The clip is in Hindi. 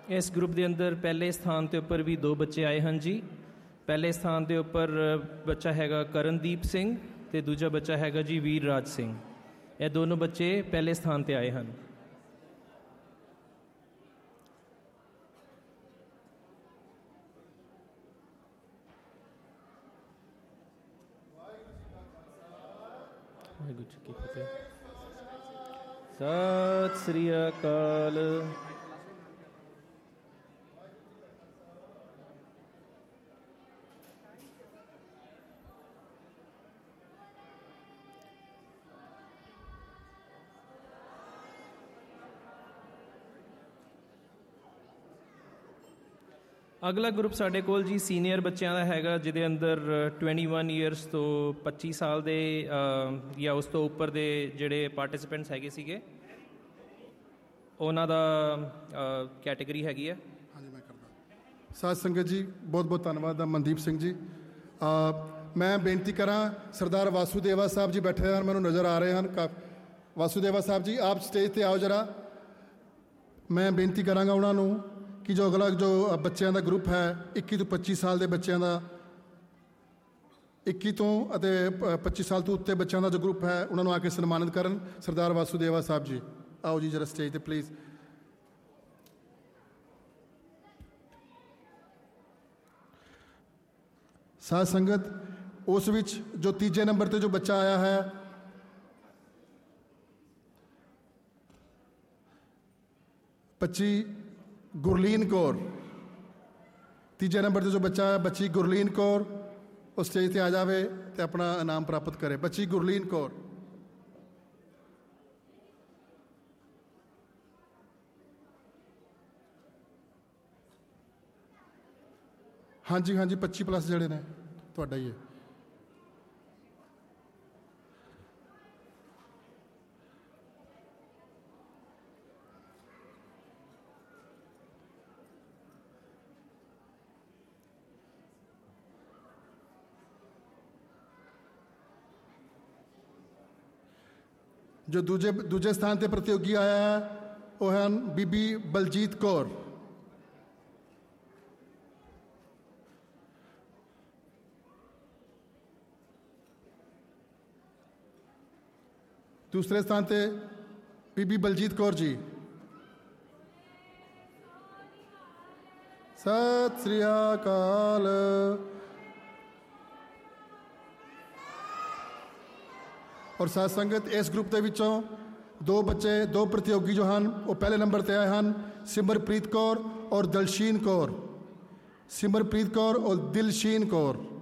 इस ग्रुप के अंदर पहले स्थान के उपर भी 2 बच्चे आए हैं जी। पहले स्थान के उपर बच्चा हैगा करनदीप सिंह तो दूजा बच्चा हैगा जी वीरराज सिंह। ये दोनों बच्चे पहले स्थान पर आए हैं। वाहिगुरू जी की फतेह। सत श्री अकाल। अगला ग्रुप साढ़े कोल जी सीनियर बच्चों का हैगा जिदे अंदर 21 ईयर्स तो 25 साल दे या उस तो उपर दे जिहड़े पार्टिसिपेंट्स हैगे सीगे उन्हां दा कैटेगरी हैगी है। हाँ जी मैं करदा। साध संगत जी बहुत बहुत धन्यवाद मनदीप सिंह जी। मैं बेनती करा सरदार वासुदेवा साहब जी बैठे हैं, मैनूं नज़र आ रहे हैं। वासुदेवा साहब जी आप स्टेज पर आओ जरा। मैं बेनती करांगा उन्होंने कि जो अगला जो बच्चों का ग्रुप है 21 तो 25 साल के बच्चों का 21 तो 25 साल तो उत्ते बच्चों का जो ग्रुप है उन्होंने आके सन्मानित करन। सरदार वासुदेवा साहब जी आओ जी जरा स्टेज पर प्लीज़। साध संगत उस विच जो तीजे नंबर पर जो बच्चा आया है बच्ची गुरलीन कौर। तीजे नंबर पर जो बच्चा है बच्ची गुरलीन कौर उस स्टेज पर आ जाए तो अपना इनाम प्राप्त करे। बच्ची गुरलीन कौर। हाँ जी 25+ जड़े ने तुहाडा ही है। जो दूजे स्थान पर प्रतियोगी आया है वह है बीबी बलजीत कौर। दूसरे स्थान पे बीबी बलजीत कौर जी। सत श्री अकाल। और साथ संगत इस ग्रुप के विचों 2 बच्चे 2 प्रतियोगी जो हैं वो पहले नंबर पर आए हैं सिमरप्रीत कौर और दिलशीन कौर। सिमरप्रीत कौर और दिलशीन कौर।